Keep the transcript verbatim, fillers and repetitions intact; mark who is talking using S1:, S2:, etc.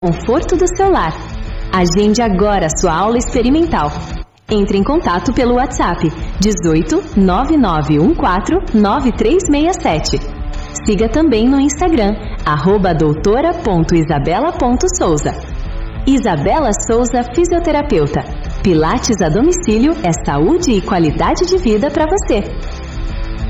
S1: conforto do seu lar. Agende agora sua aula experimental. Entre em contato pelo WhatsApp dezoito, nove nove um quatro, nove três seis sete. Siga também no Instagram, arroba doutora ponto isabela ponto souza. Isabela Souza Fisioterapeuta. Pilates a domicílio é saúde e qualidade de vida para você.